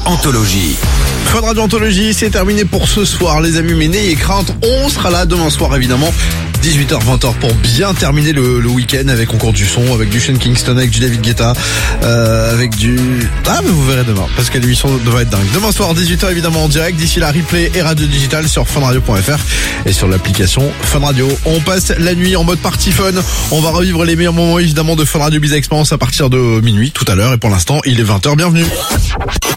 Anthologie. Fun Radio Anthologie, c'est terminé pour ce soir les amis, mais n'ayez crainte, on sera là demain soir évidemment, 18h-20h pour bien terminer le week-end avec encore du son, avec du Sean Kingston, avec du David Guetta, avec du... Ah mais vous verrez demain, parce que l'émission devrait être dingue. Demain soir 18h évidemment en direct, d'ici là replay et radio digital sur funradio.fr et sur l'application Fun Radio. On passe la nuit en mode party fun, on va revivre les meilleurs moments évidemment de Fun Radio Biz Experience à partir de minuit tout à l'heure et pour l'instant il est 20h, bienvenue.